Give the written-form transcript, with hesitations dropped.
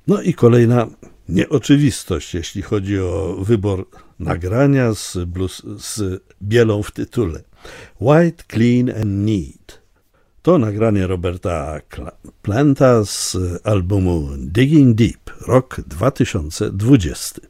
No i kolejna nieoczywistość, jeśli chodzi o wybór nagrania z bielą w tytule. White, Clean and Neat. To nagranie Roberta Planta z albumu Digging Deep, rok 2020.